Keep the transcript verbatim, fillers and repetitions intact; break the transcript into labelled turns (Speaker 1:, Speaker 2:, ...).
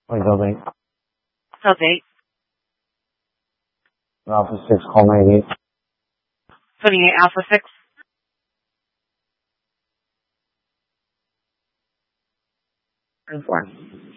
Speaker 1: Wait, building.
Speaker 2: Cell date.
Speaker 1: Alpha six, call ninety-eight.
Speaker 2: twenty-eight Alpha six. Four.